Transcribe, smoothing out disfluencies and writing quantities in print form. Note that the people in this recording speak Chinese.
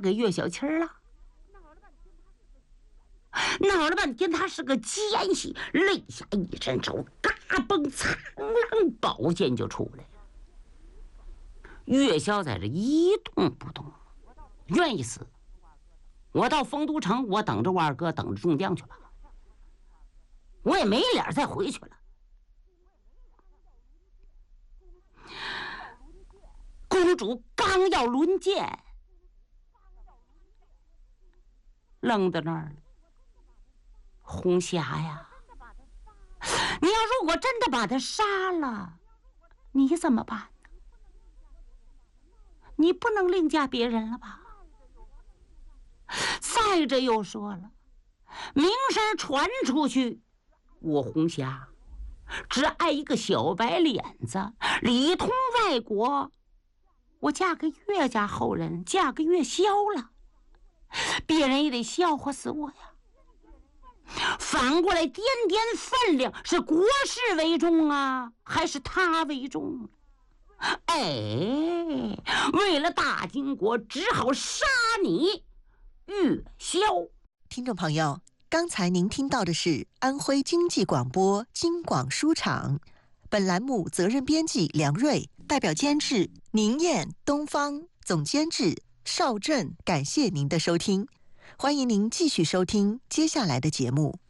给岳小七儿了。闹了半天，他是个奸细，肋下一伸手，嘎嘣，苍狼宝剑就出来了。岳霄在这一动不动，愿意死，我到丰都城，我等着我二哥，等着中将去吧，我也没脸再回去了。公主刚要抡剑，愣在那儿了。红霞呀，你要如果真的把他杀了，你怎么办呢？你不能另嫁别人了吧？再者又说了，名声传出去，我红霞只爱一个小白脸子，里通外国，我嫁给岳家后人，嫁给岳霄了，别人也得笑话死我呀。反过来掂掂分量，是国事为重啊，还是他为重？为了大金国，只好杀你岳霄。 听众朋友，刚才您听到的是安徽经济广播京广书场，本栏目责任编辑梁瑞，代表监制宁燕、东方，总监制邵振。感谢您的收听，欢迎您继续收听接下来的节目。